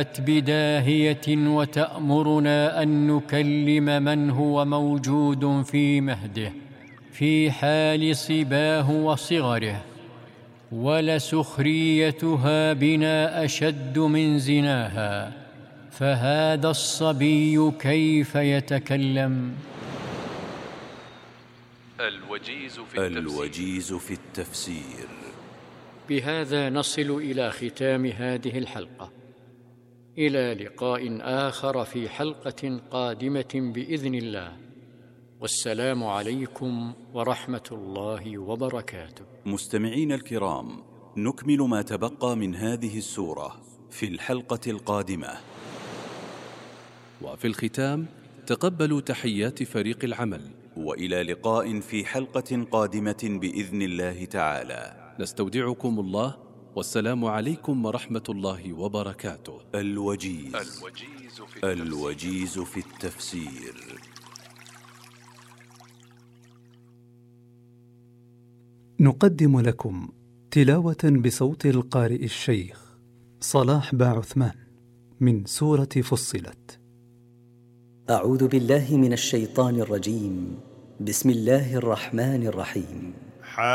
بداهية وتأمرنا أن نكلم من هو موجود في مهده في حال صباه وصغره، ولسخريتها بنا أشد من زناها، فهذا الصبي كيف يتكلم؟ الوجيز في التفسير. بهذا نصل إلى ختام هذه الحلقة، إلى لقاء آخر في حلقة قادمة بإذن الله، والسلام عليكم ورحمة الله وبركاته. مستمعين الكرام، نكمل ما تبقى من هذه السورة في الحلقة القادمة. وفي الختام تقبلوا تحيات فريق العمل، وإلى لقاء في حلقة قادمة بإذن الله تعالى. نستودعكم الله، والسلام عليكم ورحمة الله وبركاته. الوجيز في التفسير. نقدم لكم تلاوة بصوت القارئ الشيخ صلاح باعثمان من سورة فصلت. أعوذ بالله من الشيطان الرجيم. بسم الله الرحمن الرحيم.